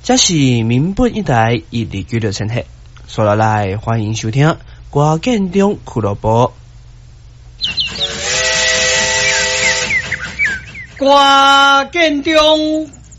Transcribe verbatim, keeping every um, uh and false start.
这是民本一台一日九六千赫，所来来欢迎收听歌建中俱乐部。 歌建中